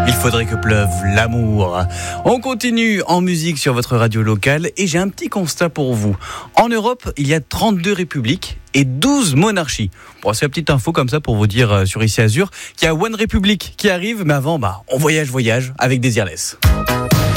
Il faudrait que pleuve l'amour. On continue en musique sur votre radio locale et j'ai un petit constat pour vous. En Europe, il y a 32 républiques et 12 monarchies. Bon, c'est une petite info comme ça pour vous dire sur Ici Azur qu'il y a One Republic qui arrive, mais avant, on voyage avec Desireless.